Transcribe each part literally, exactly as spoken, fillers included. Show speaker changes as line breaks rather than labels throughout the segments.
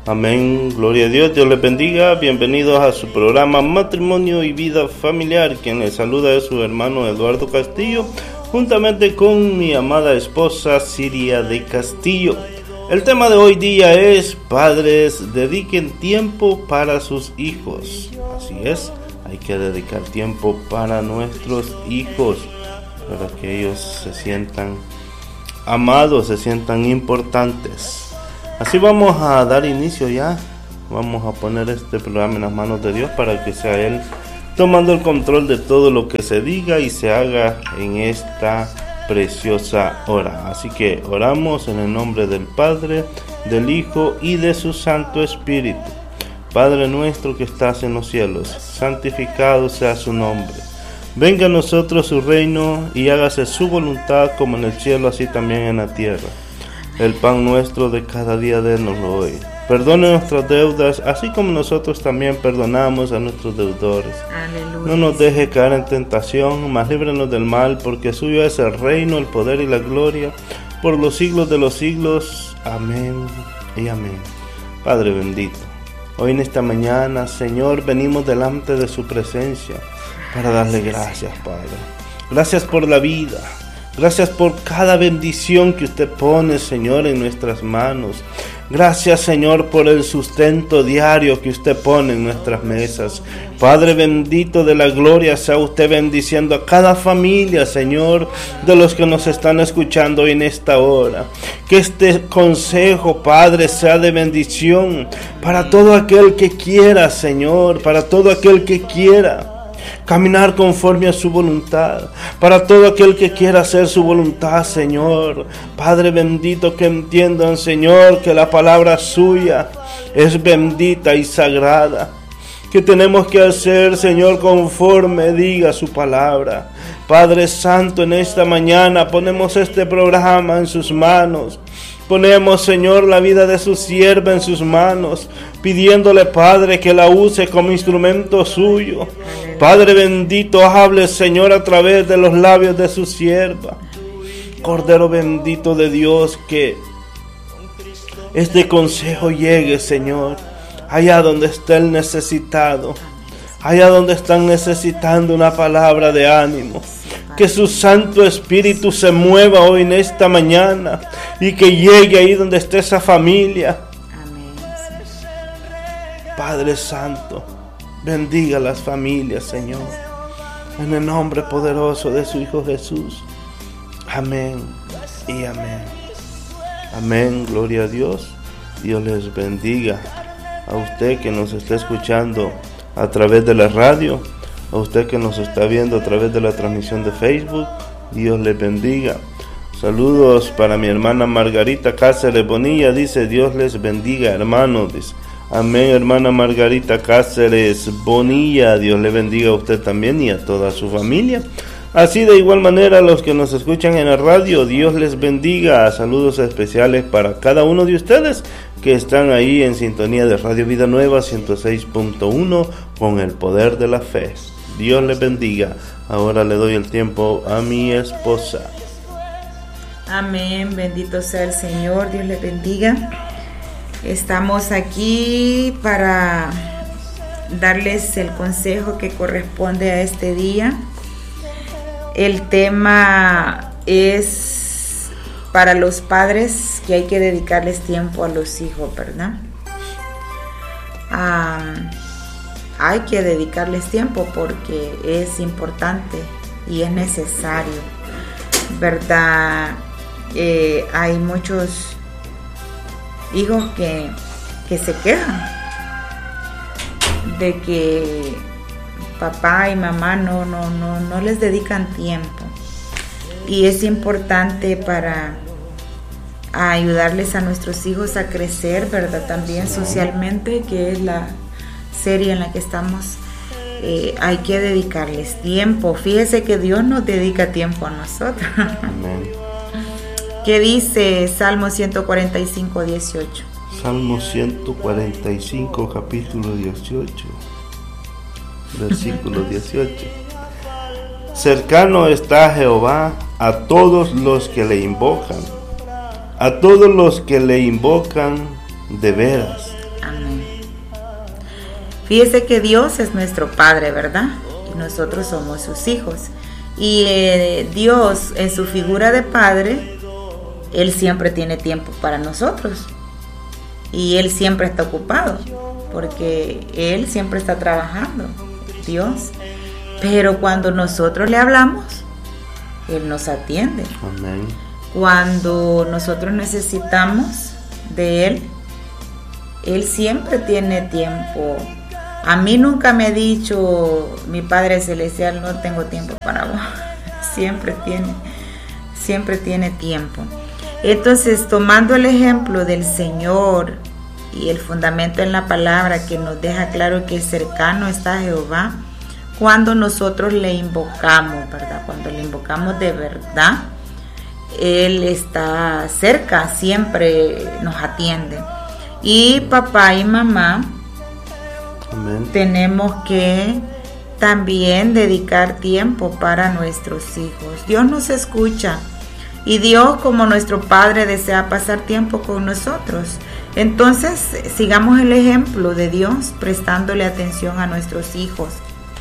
Amén, gloria a Dios, Dios les bendiga. Bienvenidos a su programa Matrimonio y Vida Familiar. Quien les saluda es su hermano Eduardo Castillo, juntamente con mi amada esposa Siria de Castillo. El tema de hoy día es: padres, dediquen tiempo para sus hijos. Así es, hay que dedicar tiempo para nuestros hijos, para que ellos se sientan amados, se sientan importantes. Así vamos a dar inicio ya. Vamos a poner este programa en las manos de Dios para que sea Él tomando el control de todo lo que se diga y se haga en esta preciosa hora. Así que oramos en el nombre del Padre, del Hijo y de su Santo Espíritu. Padre nuestro que estás en los cielos, santificado sea su nombre. Venga a nosotros su reino y hágase su voluntad como en el cielo, así también en la tierra. El pan nuestro de cada día dénoslo hoy. Perdone nuestras deudas, así como nosotros también perdonamos a nuestros deudores. Aleluya. No nos deje caer en tentación, mas líbranos del mal, porque suyo es el reino, el poder y la gloria, por los siglos de los siglos. Amén y amén. Padre bendito, hoy en esta mañana, Señor, venimos delante de su presencia para darle gracias, Padre. Gracias por la vida. Gracias por cada bendición que usted pone, Señor, en nuestras manos. Gracias, Señor, por el sustento diario que usted pone en nuestras mesas. Padre bendito de la gloria, sea usted bendiciendo a cada familia, Señor, de los que nos están escuchando hoy en esta hora. Que este consejo, Padre, sea de bendición para todo aquel que quiera, Señor, para todo aquel que quiera caminar conforme a su voluntad, para todo aquel que quiera hacer su voluntad, Señor. Padre bendito, que entiendan, Señor, que la palabra suya es bendita y sagrada, que tenemos que hacer, Señor, conforme diga su palabra. Padre Santo, en esta mañana ponemos este programa en sus manos. Ponemos, Señor, la vida de su sierva en sus manos, pidiéndole, Padre, que la use como instrumento suyo. Padre bendito, hable, Señor, a través de los labios de su sierva. Cordero bendito de Dios, que este consejo llegue, Señor, allá donde está el necesitado, allá donde están necesitando una palabra de ánimo. Que su Santo Espíritu se mueva hoy en esta mañana y que llegue ahí donde esté esa familia. Amén. Padre Santo, bendiga las familias, Señor, en el nombre poderoso de su Hijo Jesús. Amén y amén. Amén, gloria a Dios. Dios les bendiga a usted que nos está escuchando a través de la radio, a usted que nos está viendo a través de la transmisión de Facebook. Dios les bendiga. Saludos para mi hermana Margarita Cáceres Bonilla. Dice: Dios les bendiga, hermanos. Dice: amén, hermana Margarita Cáceres Bonilla. Dios le bendiga a usted también y a toda su familia. Así de igual manera a los que nos escuchan en la radio, Dios les bendiga. Saludos especiales para cada uno de ustedes que están ahí en sintonía de Radio Vida Nueva ciento seis punto uno con el poder de la fe. Dios les bendiga. Ahora le doy el tiempo a mi esposa.
Amén, bendito sea el Señor, Dios les bendiga. Estamos aquí para darles el consejo que corresponde a este día. El tema es para los padres, que hay que dedicarles tiempo a los hijos, ¿verdad? Um, hay que dedicarles tiempo porque es importante y es necesario, ¿verdad? Eh, hay muchos hijos que, que se quejan de que papá y mamá no, no, no, no les dedican tiempo, y es importante para ayudarles a nuestros hijos a crecer, ¿verdad? También socialmente, que es la serie en la que estamos. Eh, hay que dedicarles tiempo. Fíjese que Dios nos dedica tiempo a nosotros. Amén. ¿Qué dice Salmo ciento cuarenta y cinco, dieciocho?
Salmo ciento cuarenta y cinco, capítulo dieciocho, versículo dieciocho. Cercano está Jehová a todos los que le invocan, a todos los que le invocan de veras.
Amén. Fíjese que Dios es nuestro Padre, ¿verdad? Y nosotros somos sus hijos. Y eh, Dios, en su figura de Padre, Él siempre tiene tiempo para nosotros. Y Él siempre está ocupado, porque Él siempre está trabajando, Dios. Pero cuando nosotros le hablamos, Él nos atiende.
Amén.
Cuando nosotros necesitamos de Él, Él siempre tiene tiempo. A mí nunca me ha dicho mi Padre Celestial, no tengo tiempo para vos. Siempre tiene, siempre tiene tiempo. Entonces, tomando el ejemplo del Señor y el fundamento en la palabra que nos deja claro que cercano está Jehová, cuando nosotros le invocamos, ¿verdad? Cuando le invocamos de verdad, Él está cerca, siempre nos atiende. Y papá y mamá, amén, tenemos que también dedicar tiempo para nuestros hijos. Dios nos escucha y Dios, como nuestro Padre, desea pasar tiempo con nosotros. Entonces, sigamos el ejemplo de Dios prestándole atención a nuestros hijos.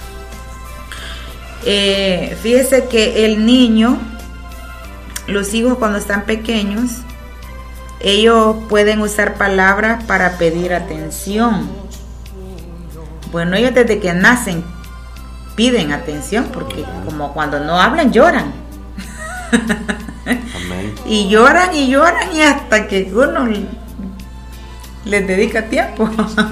Eh, fíjese que el niño, los hijos cuando están pequeños, ellos pueden usar palabras para pedir atención. Bueno, ellos desde que nacen piden atención, porque como cuando no hablan lloran. Amén. Y lloran y lloran y hasta que uno les dedica tiempo.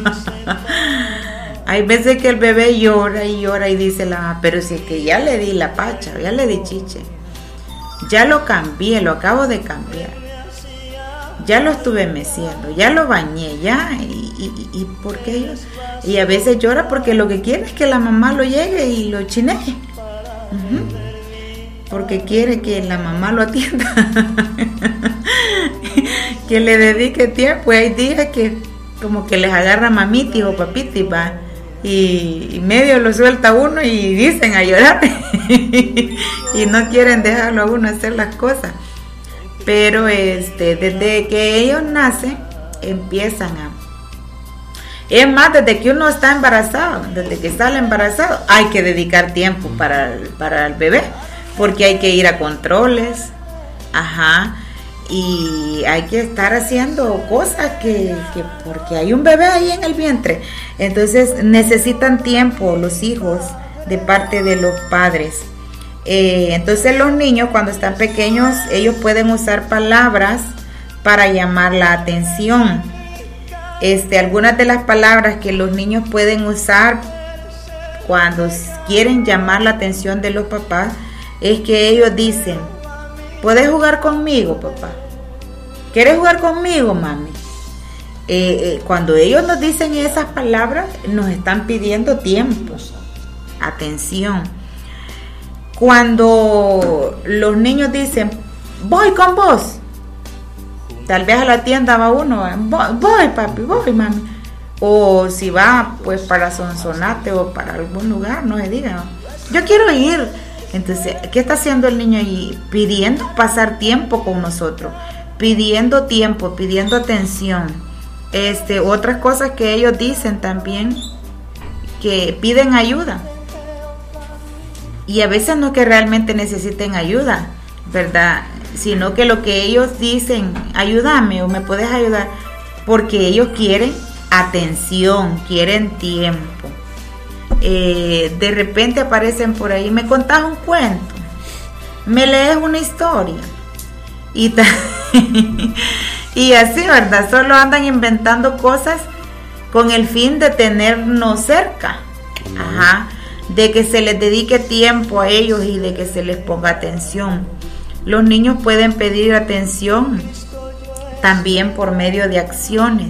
Hay veces que el bebé llora y llora y dice la, pero si es que ya le di la pacha, ya le di chiche, ya lo cambié, lo acabo de cambiar, ya lo estuve meciendo, ya lo bañé, ya, y, y, y ¿por qué ellos? Y a veces llora porque lo que quiere es que la mamá lo llegue y lo chinee, uh-huh. Porque quiere que la mamá lo atienda, que le dedique tiempo. Y hay días que como que les agarra mamiti o papiti, va, y, y medio lo suelta uno y dicen a llorar y no quieren dejarlo a uno hacer las cosas. Pero este, desde que ellos nacen, empiezan a... Es más, desde que uno está embarazado, desde que sale embarazado, hay que dedicar tiempo para, para el bebé, porque hay que ir a controles, ajá, y hay que estar haciendo cosas que, que porque hay un bebé ahí en el vientre. Entonces necesitan tiempo los hijos de parte de los padres. Eh, entonces los niños cuando están pequeños, ellos pueden usar palabras para llamar la atención. Este, algunas de las palabras que los niños pueden usar cuando quieren llamar la atención de los papás es que ellos dicen: ¿puedes jugar conmigo, papá? ¿Quieres jugar conmigo, mami? Eh, eh, cuando ellos nos dicen esas palabras, nos están pidiendo tiempo, atención. Cuando los niños dicen: voy con vos, tal vez a la tienda va uno, voy, voy papi, voy mami, o si va pues para Sonsonate o para algún lugar, no se diga, yo quiero ir. Entonces, ¿qué está haciendo el niño allí? Pidiendo pasar tiempo con nosotros, pidiendo tiempo, pidiendo atención. Este, otras cosas que ellos dicen también, que piden ayuda. Y a veces no que realmente necesiten ayuda, ¿verdad? Sino que lo que ellos dicen, ayúdame o me puedes ayudar, porque ellos quieren atención, quieren tiempo. Eh, de repente aparecen por ahí: me contás un cuento, me lees una historia, y, ta- y así, ¿verdad? Solo andan inventando cosas con el fin de tenernos cerca. Ajá. De que se les dedique tiempo a ellos y de que se les ponga atención. Los niños pueden pedir atención también por medio de acciones.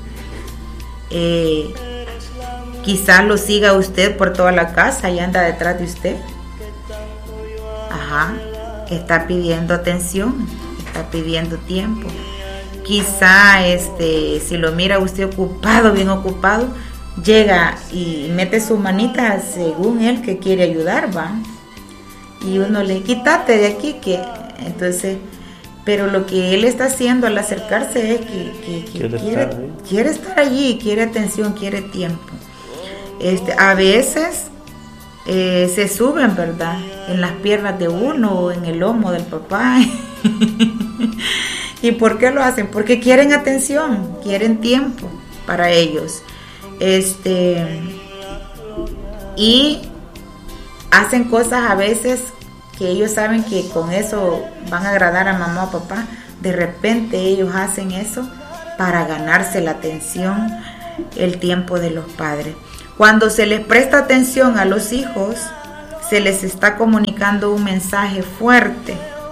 Eh, quizás lo siga usted por toda la casa y anda detrás de usted. Ajá, está pidiendo atención, está pidiendo tiempo. Quizá este, si lo mira usted ocupado, bien ocupado, llega y mete su manita según él que quiere ayudar, va, y uno le: quítate de aquí, que entonces pero lo que él está haciendo al acercarse es que, que, que quiere, quiere, estar quiere estar allí, quiere atención, quiere tiempo. Este, a veces eh, se suben, ¿verdad?, en las piernas de uno o en el lomo del papá. ¿Y por qué lo hacen? Porque quieren atención, quieren tiempo para ellos. Este, y hacen cosas a veces que ellos saben que con eso van a agradar a mamá o papá. De repente ellos hacen eso para ganarse la atención, el tiempo de los padres. Cuando se les presta atención a los hijos, se les está comunicando un mensaje fuerte.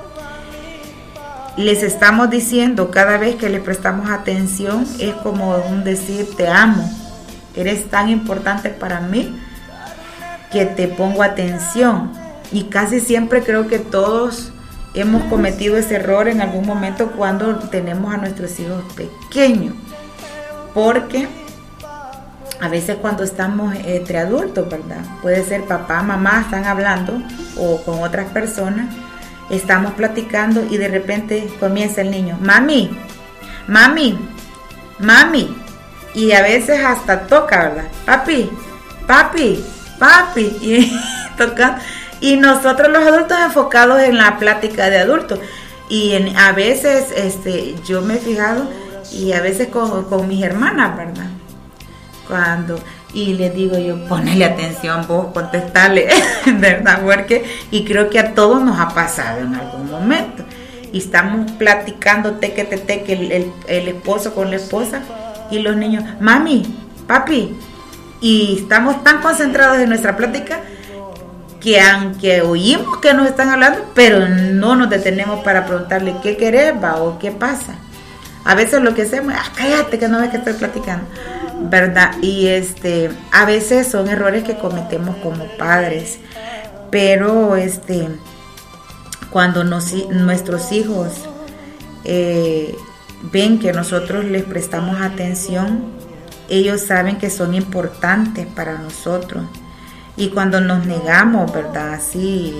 Les estamos diciendo, cada vez que les prestamos atención, es como un decir: te amo, eres tan importante para mí que te pongo atención. Y casi siempre creo que todos hemos cometido ese error en algún momento cuando tenemos a nuestros hijos pequeños, porque a veces cuando estamos entre adultos, ¿verdad?, puede ser papá, mamá, están hablando o con otras personas, estamos platicando y de repente comienza el niño: mami, mami, mami, y a veces hasta toca, ¿verdad? Papi, papi, papi, y toca. Y nosotros los adultos enfocados en la plática de adultos. Y en, a veces este, yo me he fijado, y a veces con, con mis hermanas, ¿verdad? Cuando, y les digo yo: ponele atención vos, contestale, ¿verdad? Porque, y creo que a todos nos ha pasado en algún momento. Y estamos platicando teque, teque, el, el, el esposo con la esposa, y los niños: mami, papi. Y estamos tan concentrados en nuestra plática que aunque oímos que nos están hablando, pero no nos detenemos para preguntarle qué querés, va, o qué pasa. A veces lo que hacemos es: ah, cállate, que no ves que estoy platicando, ¿verdad? Y este, a veces son errores que cometemos como padres, pero este, cuando nos, nuestros hijos eh, ven que nosotros les prestamos atención, ellos saben que son importantes para nosotros. Y cuando nos negamos, ¿verdad?, así,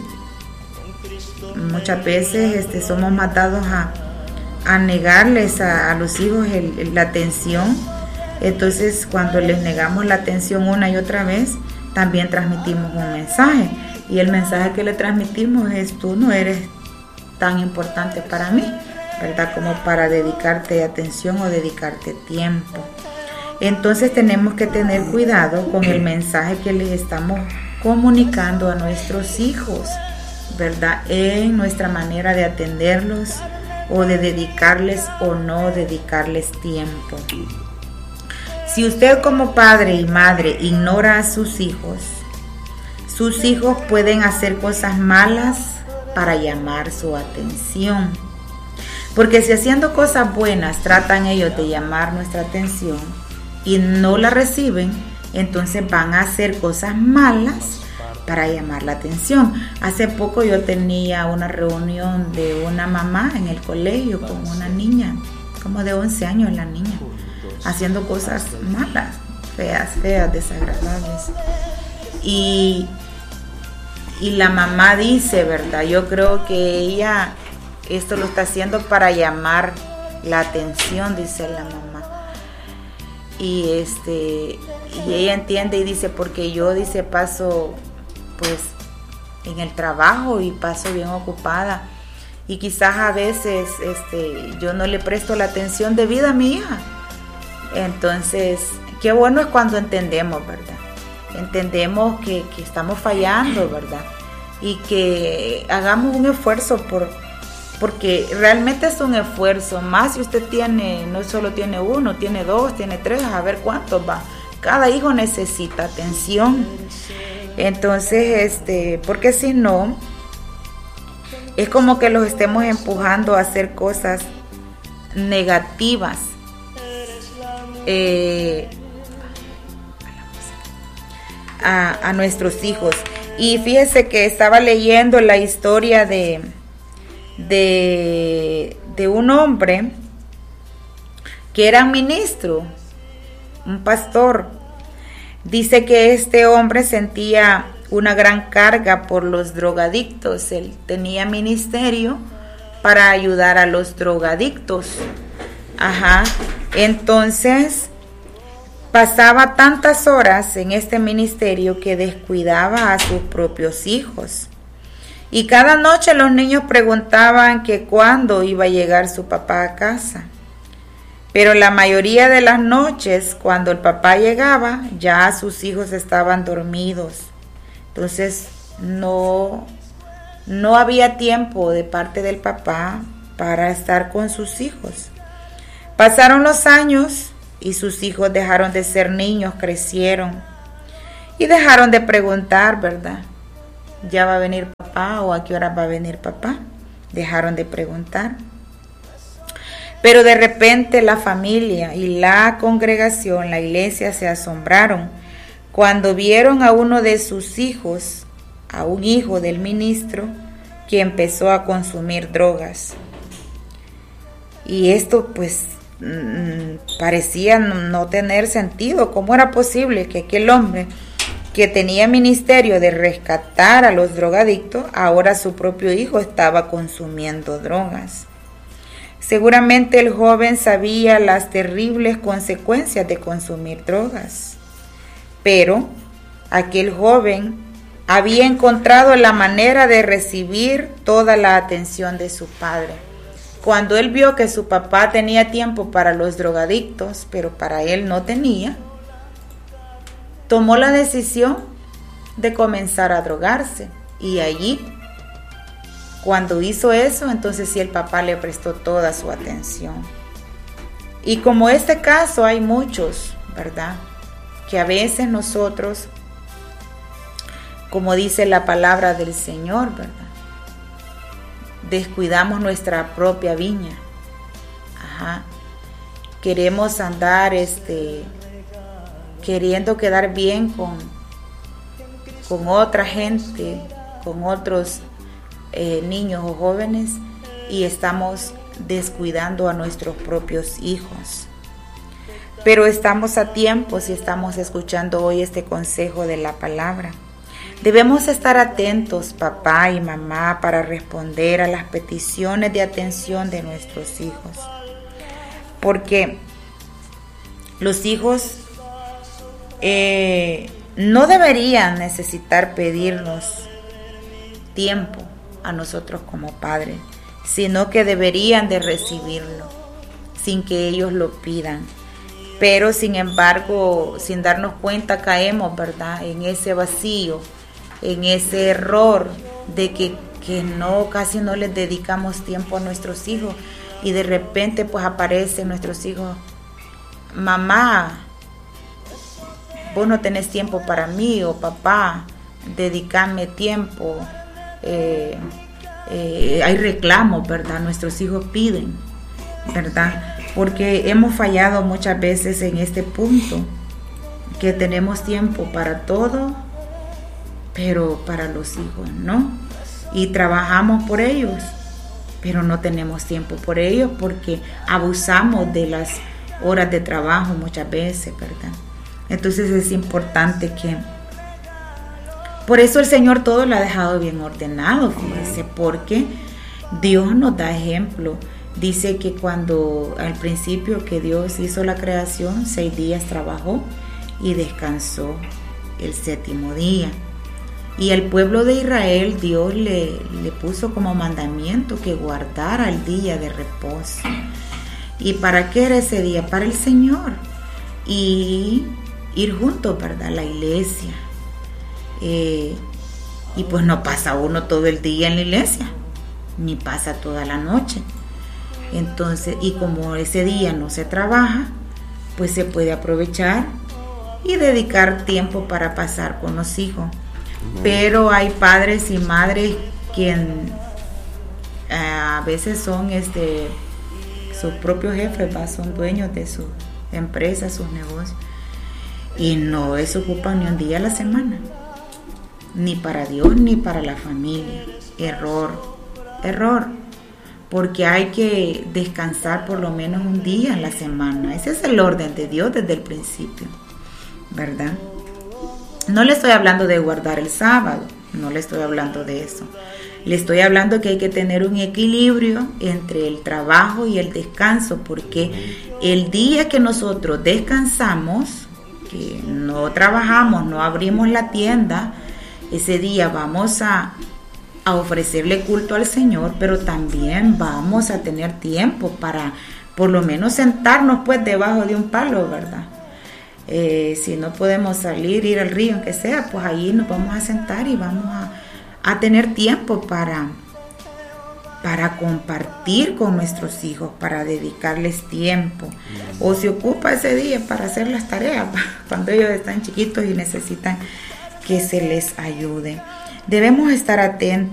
muchas veces este, somos más dados a, a negarles a, a los hijos el, el, la atención. Entonces, cuando les negamos la atención una y otra vez, también transmitimos un mensaje. Y el mensaje que le transmitimos es: tú no eres tan importante para mí, ¿verdad?, como para dedicarte atención o dedicarte tiempo. Entonces tenemos que tener cuidado con el mensaje que les estamos comunicando a nuestros hijos, ¿verdad?, en nuestra manera de atenderlos o de dedicarles o no dedicarles tiempo. Si usted como padre y madre ignora a sus hijos, sus hijos pueden hacer cosas malas para llamar su atención. Porque si haciendo cosas buenas tratan ellos de llamar nuestra atención y no la reciben, entonces van a hacer cosas malas para llamar la atención. Hace poco yo tenía una reunión de una mamá en el colegio con una niña, como de once años la niña, haciendo cosas malas, feas, feas, desagradables. Y, y la mamá dice, ¿verdad?, yo creo que ella esto lo está haciendo para llamar la atención, dice la mamá. Y este y ella entiende y dice: porque yo, dice, paso pues en el trabajo y paso bien ocupada, y quizás a veces este yo no le presto la atención debida a mi hija. Entonces, qué bueno es cuando entendemos, ¿verdad? Entendemos que, que estamos fallando, ¿verdad? Y que hagamos un esfuerzo por porque realmente es un esfuerzo, más si usted tiene, no solo tiene uno, tiene dos, tiene tres, a ver cuántos va. Cada hijo necesita atención. Entonces, este, porque si no, es como que los estemos empujando a hacer cosas negativas. Eh, a, a nuestros hijos. Y fíjese que estaba leyendo la historia de De, de un hombre que era ministro, un pastor. Dice que este hombre sentía una gran carga por los drogadictos. Él tenía ministerio para ayudar a los drogadictos. Ajá. Entonces, pasaba tantas horas en este ministerio que descuidaba a sus propios hijos. Y cada noche los niños preguntaban que cuándo iba a llegar su papá a casa. Pero la mayoría de las noches, cuando el papá llegaba, ya sus hijos estaban dormidos. Entonces, no, no había tiempo de parte del papá para estar con sus hijos. Pasaron los años y sus hijos dejaron de ser niños, crecieron y dejaron de preguntar, ¿verdad? ¿Ya va a venir papá o a qué hora va a venir papá? Dejaron de preguntar. Pero de repente la familia y la congregación, la iglesia, se asombraron cuando vieron a uno de sus hijos, a un hijo del ministro, que empezó a consumir drogas. Y esto pues mmm, parecía no tener sentido. ¿Cómo era posible que aquel hombre que tenía ministerio de rescatar a los drogadictos, ahora su propio hijo estaba consumiendo drogas? Seguramente el joven sabía las terribles consecuencias de consumir drogas, pero aquel joven había encontrado la manera de recibir toda la atención de su padre. Cuando él vio que su papá tenía tiempo para los drogadictos, pero para él no tenía, tomó la decisión de comenzar a drogarse. Y allí, cuando hizo eso, entonces sí el papá le prestó toda su atención. Y como este caso hay muchos, ¿verdad? Que a veces nosotros, como dice la palabra del Señor, ¿verdad?, descuidamos nuestra propia viña. Ajá. Queremos andar este, queriendo quedar bien con, con otra gente, con otros eh, niños o jóvenes, y estamos descuidando a nuestros propios hijos. Pero estamos a tiempo si estamos escuchando hoy este consejo de la palabra. Debemos estar atentos, papá y mamá, para responder a las peticiones de atención de nuestros hijos. Porque los hijos eh, no deberían necesitar pedirnos tiempo a nosotros como padres, sino que deberían de recibirlo sin que ellos lo pidan. Pero sin embargo, sin darnos cuenta, caemos, ¿verdad?, en ese vacío, en ese error de que, que no, casi no les dedicamos tiempo a nuestros hijos, y de repente pues aparecen nuestros hijos: mamá, vos no tenés tiempo para mí, o papá, dedicame tiempo. Eh, eh, hay reclamos, ¿verdad? Nuestros hijos piden, ¿verdad? Porque hemos fallado muchas veces en este punto, que tenemos tiempo para todo, pero para los hijos no. Y trabajamos por ellos, pero no tenemos tiempo por ellos porque abusamos de las horas de trabajo muchas veces, ¿verdad? Entonces es importante que... Por eso el Señor todo lo ha dejado bien ordenado, fíjense, porque Dios nos da ejemplo. Dice que cuando al principio que Dios hizo la creación, seis días trabajó y descansó el séptimo día. Y al pueblo de Israel Dios le, le puso como mandamiento que guardara el día de reposo. ¿Y para qué era ese día? Para el Señor. Y ir juntos, ¿verdad?, a la iglesia. Eh, y pues no pasa uno todo el día en la iglesia, ni pasa toda la noche. Entonces, y como ese día no se trabaja, pues se puede aprovechar y dedicar tiempo para pasar con los hijos. Pero hay padres y madres quien eh, a veces son este sus propios jefes, ¿va? Son dueños de sus empresas, sus negocios, y no se ocupan ni un día a la semana, ni para Dios ni para la familia. Error, error, porque hay que descansar por lo menos un día en la semana. Ese es el orden de Dios desde el principio, ¿verdad? No le estoy hablando de guardar el sábado, no le estoy hablando de eso. Le estoy hablando que hay que tener un equilibrio entre el trabajo y el descanso, porque el día que nosotros descansamos, que no trabajamos, no abrimos la tienda, ese día vamos a, a ofrecerle culto al Señor, pero también vamos a tener tiempo para por lo menos sentarnos pues debajo de un palo, ¿verdad? Eh, si no podemos salir, ir al río, aunque sea, pues ahí nos vamos a sentar y vamos a, a tener tiempo para, para compartir con nuestros hijos, para dedicarles tiempo. O se ocupa ese día para hacer las tareas, cuando ellos están chiquitos y necesitan que se les ayude. Debemos estar atentos